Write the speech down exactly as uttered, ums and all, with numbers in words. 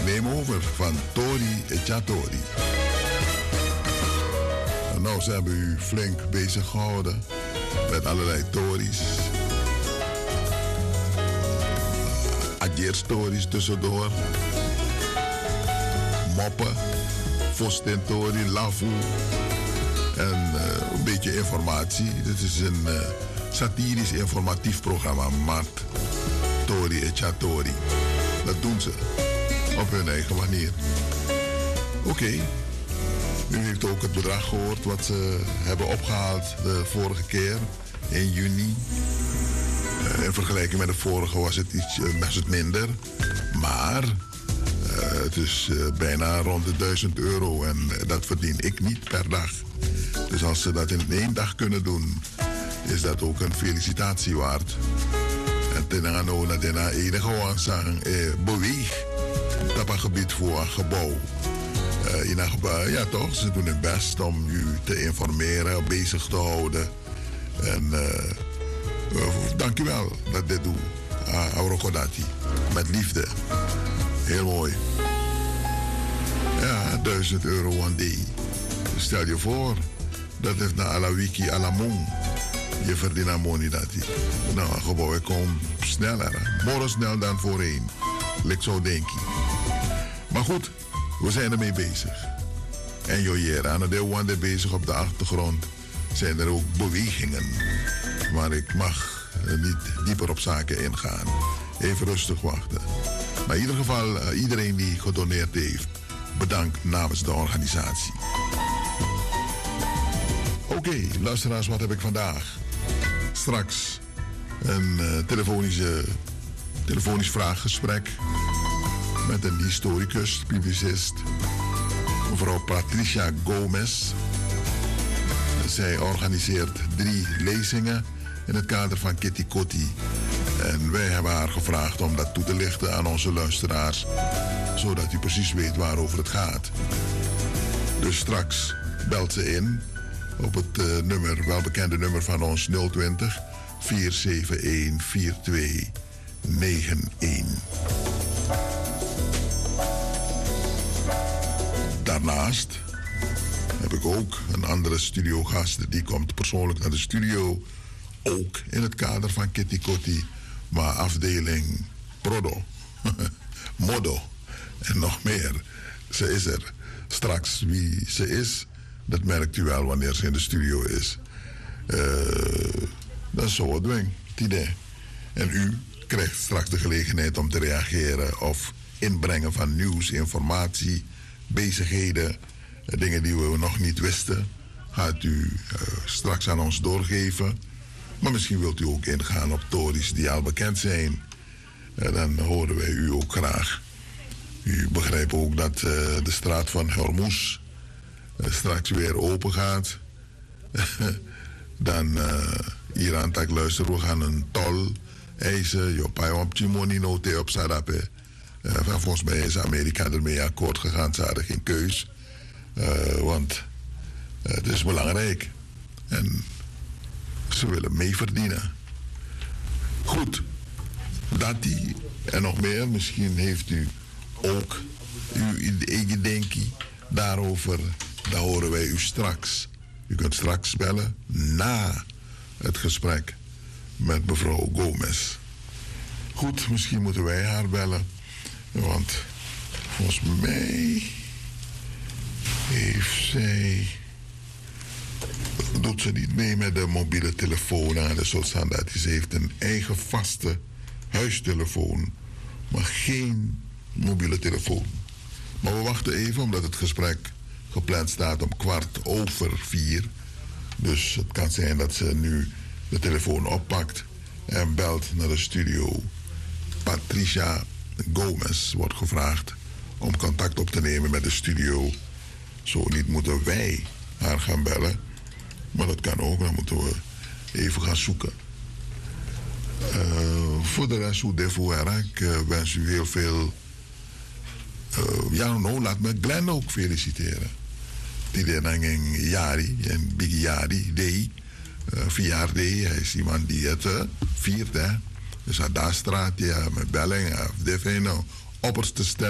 neem over van Tori Echatori. En nou, ze hebben u flink bezig gehouden met allerlei tories. Ageerstories tussendoor. Moppen. Vostentori, Lafu. En uh, een beetje informatie. Dit is een uh, satirisch informatief programma. Mart, Tori en Chatori. Dat doen ze. Op hun eigen manier. Oké. Okay. U heeft ook het bedrag gehoord wat ze hebben opgehaald de vorige keer. In juni. Uh, in vergelijking met de vorige was het iets uh, was het minder. Maar... Uh, het is uh, bijna rond de duizend euro en uh, dat verdien ik niet per dag. Dus als ze dat in één dag kunnen doen, is dat ook een felicitatie waard. En ten aanzien dat er enige aanzang eh, beweeg op een gebied voor een gebouw. Uh, in een gebouw. Ja toch, ze doen hun best om u te informeren, bezig te houden. En uh, uh, dank u wel dat dit doet. Uh, Aurokodati. Met liefde. Heel mooi. Ja, duizend euro one day. Stel je voor, dat heeft naar alla wiki, alla moon. Je verdient aan money dat die. Nou, gewoon, ik kom sneller. Morgen snel dan voorheen. Lik zo denk ik. Maar goed, we zijn ermee bezig. En joh, aan de one bezig op de achtergrond zijn er ook bewegingen. Maar ik mag niet dieper op zaken ingaan. Even rustig wachten. Maar in ieder geval, uh, iedereen die gedoneerd heeft, bedankt namens de organisatie. Oké, okay, luisteraars, wat heb ik vandaag? Straks een uh, telefonische, telefonisch vraaggesprek met een historicus, publicist, mevrouw Patricia Gomez. Zij organiseert drie lezingen in het kader van Kitty Kotti. En wij hebben haar gevraagd om dat toe te lichten aan onze luisteraars, zodat u precies weet waarover het gaat. Dus straks belt ze in op het uh, nummer, welbekende nummer van ons nul twintig, vier zeven een, vier twee negen een. Daarnaast heb ik ook een andere studiogast, die komt persoonlijk naar de studio, ook in het kader van Kitty Kotti. Maar afdeling Prodo, Modo en nog meer. Ze is er. Straks wie ze is, dat merkt u wel wanneer ze in de studio is. Uh, dat is zo het ding, het idee. En u krijgt straks de gelegenheid om te reageren of inbrengen van nieuws, informatie, bezigheden, dingen die we nog niet wisten. Gaat u uh, straks aan ons doorgeven. Maar misschien wilt u ook ingaan op tories die al bekend zijn. En dan horen wij u ook graag. U begrijpt ook dat uh, de straat van Hormuz uh, straks weer open gaat. Dan uh, hier aan het luisteren, we gaan een tol eisen. Je pay op Chimoni note op Sadape. Uh, volgens mij is Amerika ermee akkoord gegaan. Ze hadden geen keus. Uh, want uh, het is belangrijk. En ze willen mee verdienen. Goed. Dat die en nog meer. Misschien heeft u ook uw eigen denkie daarover. Dat horen wij u straks. U kunt straks bellen na het gesprek met mevrouw Gomez. Goed, misschien moeten wij haar bellen. Want volgens mij heeft zij... doet ze niet mee met de mobiele telefoon aan de zoutstandaard. Ze heeft een eigen vaste huistelefoon, maar geen mobiele telefoon. Maar we wachten even, omdat het gesprek gepland staat om kwart over vier. Dus het kan zijn dat ze nu de telefoon oppakt en belt naar de studio. Patricia Gomez wordt gevraagd om contact op te nemen met de studio. Zo niet moeten wij haar gaan bellen. Maar dat kan ook, dan moeten we even gaan zoeken. Uh, voor de rest, hoe devoer, ik uh, wens u heel veel... Uh, ja, nou, laat me Glenn ook feliciteren. Die deed dan een jari, een big jari, die, uh, verjaardag. Hij is iemand die het uh, viert, hè. Dus aan daar straat, ja, met belling, of dit, nou, opperste stem.